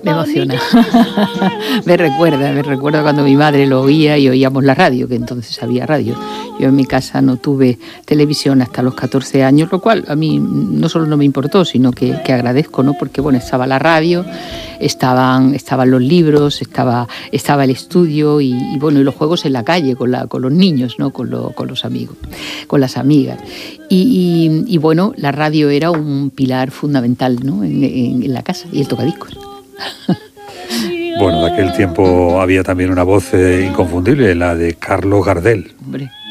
Me emociona. me recuerda cuando mi madre lo oía y oíamos la radio, que entonces había radio. Yo en mi casa no tuve televisión hasta los 14 años, lo cual a mí no solo no me importó, sino que agradezco, ¿no? Porque bueno, estaba la radio, estaban los libros, estaba el estudio y bueno, y los juegos en la calle con los niños, ¿no? Con los amigos, con las amigas. Y bueno, la radio era un pilar fundamental, ¿no? en la casa, y el tocadiscos. Bueno, de aquel tiempo había también una voz inconfundible, la de Carlos Gardel. Hombre.